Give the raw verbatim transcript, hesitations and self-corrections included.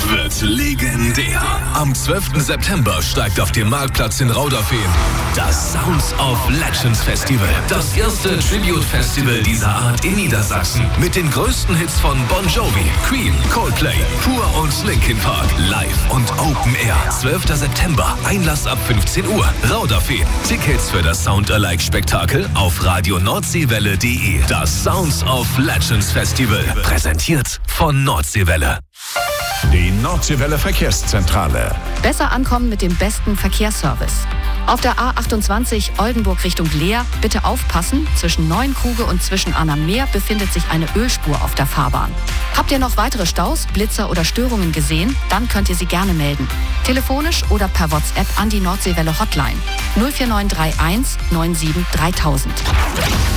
wird legendär. Am zwölften September steigt auf dem Marktplatz in Rauderfehn das Sounds of Legends Festival. Das erste Tribute-Festival dieser Art in Niedersachsen. Mit den größten Hits von Bon Jovi, Queen, Coldplay, Pur und Linkin Park. Live und Open Air. zwölften September. Einlass ab fünfzehn Uhr. Rauderfehn. Tickets für das Sound-alike-Spektakel auf radio nordseewelle punkt de. Das Sounds of Legends Festival. Präsentiert von Nordseewelle. Die Nordseewelle Verkehrszentrale. Besser ankommen mit dem besten Verkehrsservice. Auf der A achtundzwanzig Oldenburg Richtung Leer bitte aufpassen. Zwischen Neuenkruge und zwischen Annameer befindet sich eine Ölspur auf der Fahrbahn. Habt ihr noch weitere Staus, Blitzer oder Störungen gesehen? Dann könnt ihr sie gerne melden. Telefonisch oder per WhatsApp an die Nordseewelle Hotline null vier neun drei eins neun sieben dreitausend.